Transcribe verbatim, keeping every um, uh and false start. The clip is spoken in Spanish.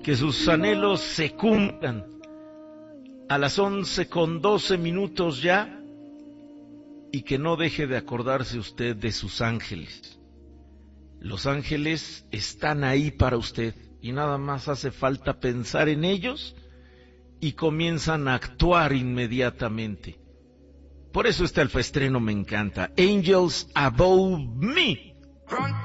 que sus anhelos se cumplan. A las once con doce minutos ya, y que no deje de acordarse usted de sus ángeles. Los ángeles están ahí para usted, y nada más hace falta pensar en ellos, y comienzan a actuar inmediatamente. Por eso este alfaestreno me encanta. Angels Above Me.